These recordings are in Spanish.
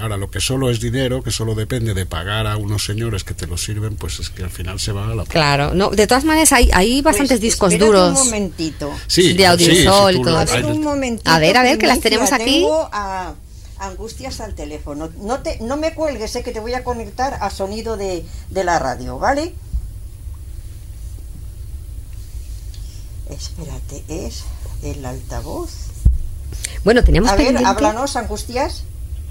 Ahora, lo que solo es dinero, que solo depende de pagar a unos señores que te lo sirven, pues es que al final se va a la... Claro, no, de todas maneras hay bastantes Pues, discos espérate duros. un momentito. Sí, de audiosol, sí, todo. A ver, un momentito. A ver, que las tenemos aquí. Tengo a Angustias al teléfono. No me cuelgues, que te voy a conectar a sonido de la radio, ¿vale? Espérate, es el altavoz. Bueno, tenemos A ver, pendiente... háblanos, Angustias.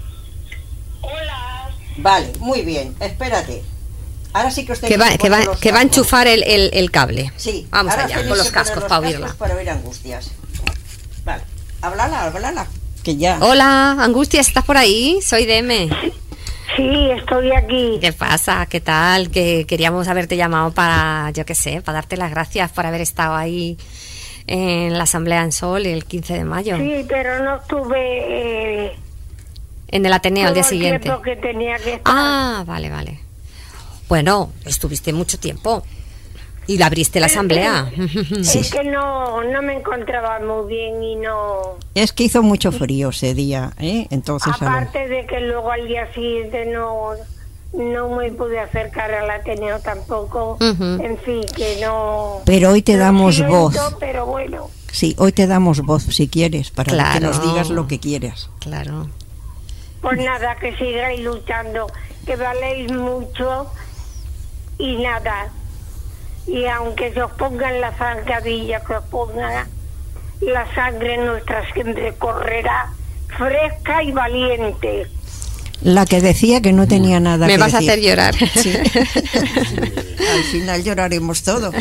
Hola. Vale, muy bien, espérate. Ahora sí que os Que tenéis va, que va, poner los que va a cascos. enchufar el cable. Sí, Vamos ahora allá, tenéis con los que poner cascos los para cascos oírla. para oír Angustias. Vale, háblala. Que ya. Hola, Angustias, ¿estás por ahí? Soy Deme. Sí, estoy aquí. ¿Qué pasa? ¿Qué tal? Que queríamos haberte llamado para, yo qué sé, para darte las gracias por haber estado ahí en la Asamblea en Sol el 15 de mayo. Sí, pero no estuve En el Ateneo al día todo el siguiente. tiempo que tenía que estar. Ah, vale. Bueno, estuviste mucho tiempo. Y la abriste la Asamblea. Es que no me encontraba muy bien y no... Es que hizo mucho frío ese día, ¿eh? Entonces... Aparte de que luego al día siguiente no me pude acercar al Ateneo tampoco. Ujú. En fin, que no... Pero hoy te lo damos siento, voz. Pero bueno, Sí, hoy te damos voz si quieres, para que Claro. nos digas lo que quieras. Claro. pues nada, que sigáis luchando, que valéis mucho y nada. Y aunque se os pongan la zancadilla, que os pongan la sangre nuestra siempre correrá fresca y valiente. La que decía que no tenía nada Me que vas decir. a hacer llorar. Sí. Al final lloraremos todo.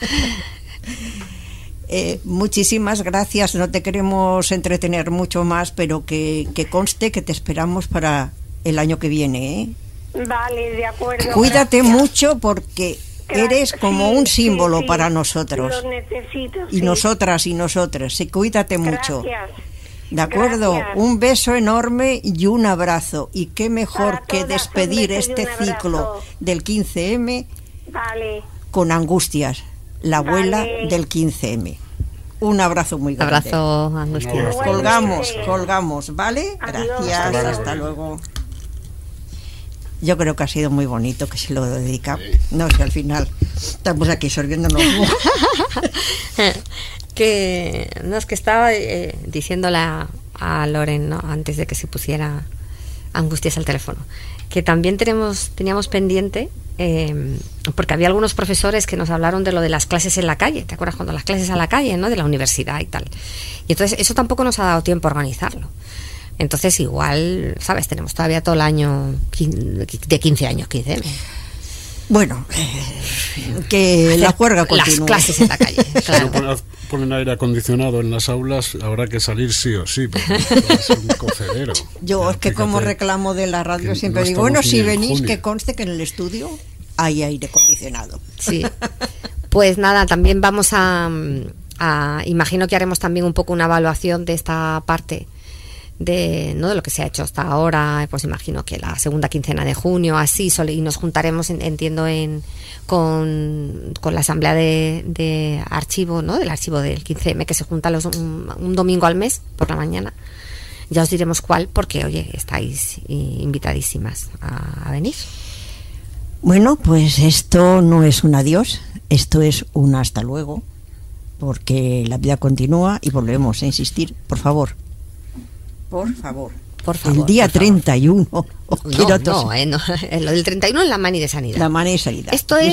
Muchísimas gracias. No te queremos entretener mucho más, pero que conste que te esperamos para el año que viene, ¿eh? Vale, de acuerdo. Cuídate gracias. mucho porque eres como Sí, un símbolo sí, para nosotros. Lo necesito, Y sí. nosotras y nosotros. Sí, cuídate mucho. Gracias. De acuerdo, Gracias. un beso enorme y un abrazo. Y qué mejor Para que todas, despedir un beso y este un abrazo. ciclo del 15M Vale. con Angustias, la abuela Vale. del 15M. Un abrazo muy grande. Abrazo, Angustias. Colgamos, ¿vale? Adiós. Gracias, hasta luego. Yo creo que ha sido muy bonito que se lo dedica. No sé, al final estamos aquí sorbiéndonos. Que no, es que estaba diciéndole a Loren, ¿no?, antes de que se pusiera Angustias al teléfono, que también teníamos pendiente, porque había algunos profesores que nos hablaron de lo de las clases en la calle. ¿Te acuerdas cuando las clases a la calle, ¿no?, de la universidad y tal? Y entonces eso tampoco nos ha dado tiempo a organizarlo. Entonces igual, ¿sabes? Tenemos todavía todo el año de 15 años, 15. Bueno, que la juerga continúe. Las clases en la calle, claro. Si ponen aire acondicionado en las aulas, habrá que salir sí o sí, porque va a ser un cocedero. Yo Ya, es que como fíjate reclamo de la radio que siempre no digo, bueno, estamos si ni en venís, junio. que conste que en el estudio hay aire acondicionado. Sí. Pues nada, también vamos a imagino que haremos también un poco una evaluación de esta parte de lo que se ha hecho hasta ahora. Pues imagino que la segunda quincena de junio, así, y nos juntaremos, entiendo, con la asamblea de archivo, ¿no?, del archivo del 15M, que se junta un domingo al mes por la mañana. Ya os diremos cuál, porque oye, estáis invitadísimas a venir. Bueno, pues esto no es un adiós, esto es un hasta luego, porque la vida continúa y volvemos a insistir, por favor. Por favor. Por favor. El día por favor. 31. No, lo del 31 en la Mani de Sanidad. La mano de salida. Esto es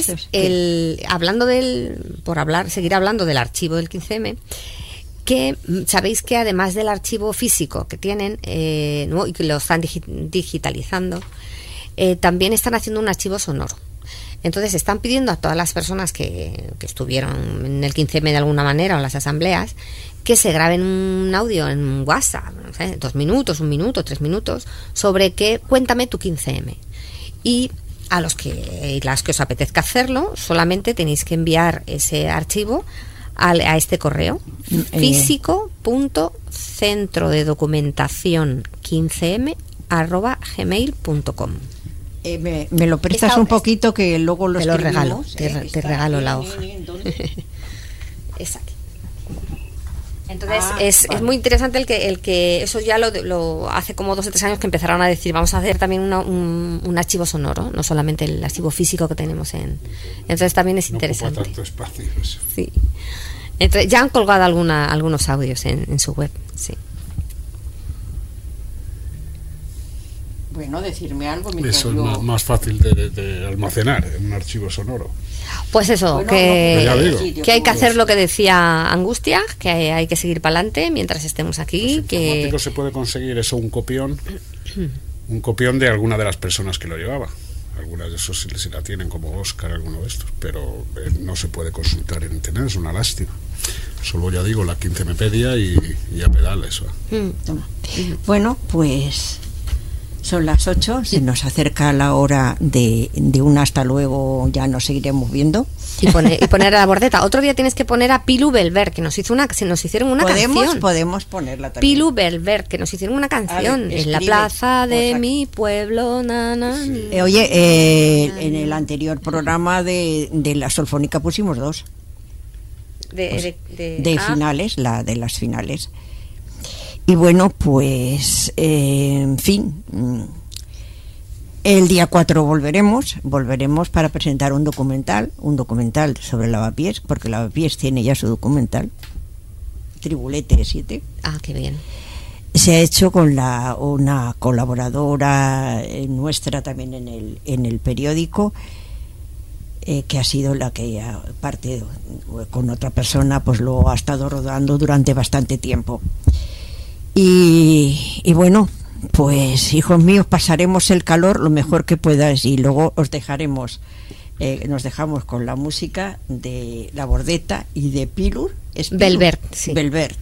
seguir hablando del archivo del 15M, que sabéis que además del archivo físico que tienen, y que lo están digitalizando, también están haciendo un archivo sonoro. Entonces están pidiendo a todas las personas que estuvieron en el 15M de alguna manera o en las asambleas, que se graben un audio en WhatsApp, no sé, 2 minutos, 1 minuto, 3 minutos, sobre cuéntame tu 15M. Y a las que os apetezca hacerlo, solamente tenéis que enviar ese archivo a este correo, físico.centrodedocumentación15m@gmail.com. Me lo prestas un poquito que luego lo te lo regalo, escribimos, te regalo la hoja. Es aquí. Entonces es muy interesante el que eso ya lo hace como 2 o 3 años que empezaron a decir, vamos a hacer también un archivo sonoro, no solamente el archivo físico que tenemos entonces también es interesante. No ocupa tanto espacio eso. Sí. Entonces, ya han colgado algunos audios en su web, sí. Bueno, decirme algo. Eso es más fácil de almacenar en un archivo sonoro. Pues eso, Bueno, que hay que hacer lo que decía Angustia, que hay que seguir para adelante mientras estemos aquí. Los informáticos se puede conseguir eso, un copión de alguna de las personas que lo llevaba. Algunas de esos sí la tienen, como Oscar, alguno de estos, pero no se puede consultar en internet, es una lástima. Solo ya digo, la 15mepedia y a pedales. Bueno, pues son las 8, se nos acerca la hora de un hasta luego, ya nos seguiremos viendo. Y poner a la bordeta. Otro día tienes que poner a Pilu Belver, que nos hicieron una canción. Podemos ponerla también. Pilu Belver, que nos hicieron una canción en la plaza de mi pueblo. Oye, en el anterior programa de la Solfónica pusimos 2. Finales, la de las finales. Y bueno, pues en fin, el día 4 volveremos para presentar un documental sobre Lavapiés, porque Lavapiés tiene ya su documental, Tribulete 7. Ah, qué bien. Se ha hecho con una colaboradora nuestra también en el periódico, que ha sido la que aparte con otra persona pues lo ha estado rodando durante bastante tiempo. Y bueno, pues hijos míos, pasaremos el calor lo mejor que puedas y luego nos dejamos con la música de La Bordeta y de Pilur Belvert, sí. Belvert.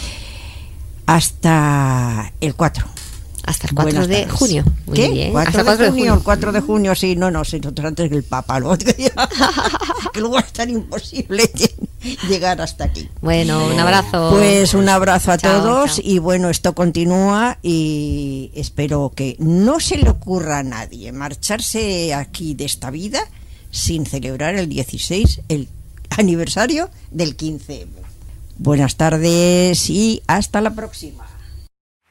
Hasta el 4. Hasta el 4 de junio. Muy ¿Qué? bien. 4 Hasta de junio, el 4 de junio, sí, no, nosotros antes que el Papa, que luego es tan imposible llegar hasta aquí. Bueno, un abrazo. Pues un abrazo a todos. Chao. Y bueno, esto continúa y espero que no se le ocurra a nadie marcharse aquí de esta vida sin celebrar el 16, el aniversario del 15M. Buenas tardes y hasta la próxima.